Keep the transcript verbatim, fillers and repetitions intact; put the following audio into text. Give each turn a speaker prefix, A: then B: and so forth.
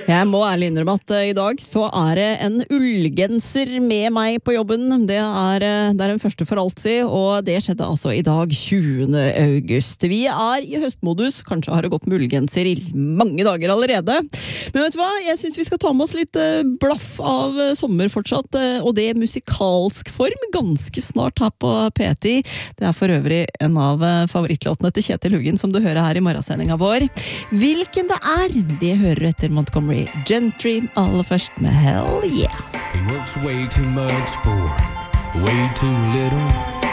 A: Jeg må ærlig innrømme at uh, i dag så er det en ullgenser med meg på jobben. Det er, uh, det er en første for alt si, og det skjedde altså i dag tjuende august. Vi er i høstmodus, kanskje har det gått med ullgenser i mange dager allerede. Men vet du hva, jeg synes vi skal ta med oss litt uh, blaff av uh, sommer fortsatt, uh, og det er musikalsk form, ganske snart her på P ti. Det er for øvrig en av uh, favorittlåtene til Kjetil Huggen som du hører her i morgensendingen vår. Hvilken det er, det hører du etter Montgomery Gentry, aller først med Hell Yeah.
B: He works way too much for way too little.